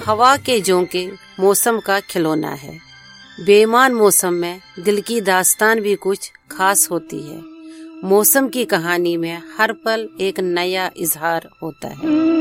हवा के झोंके मौसम का खिलौना है। बेईमान मौसम में दिल की दास्तान भी कुछ खास होती है। मौसम की कहानी में हर पल एक नया इजहार होता है।